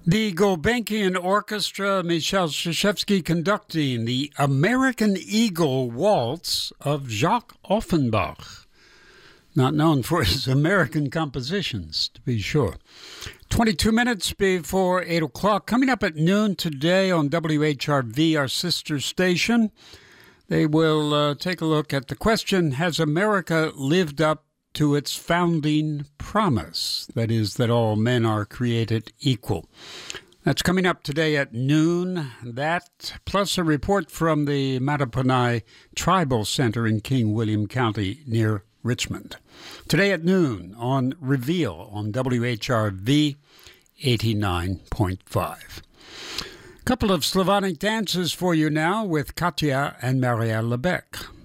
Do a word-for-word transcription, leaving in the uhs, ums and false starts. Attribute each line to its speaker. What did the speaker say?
Speaker 1: The Gulbenkian Orchestra, Michel Krzyzewski conducting the American Eagle Waltz of Jacques Offenbach, not known for his American compositions, to be sure. twenty-two minutes before eight o'clock. Coming up at noon today on W H R V, our sister station, they will uh, take a look at the question, has America lived up to its founding promise? That is, that all men are created equal. That's coming up today at noon. That, plus a report from the Mattaponi Tribal Center in King William County near Richmond. Today at noon on Reveal on W H R V eighty-nine point five. A couple of Slavonic dances for you now with Katya and Marielle Lebec.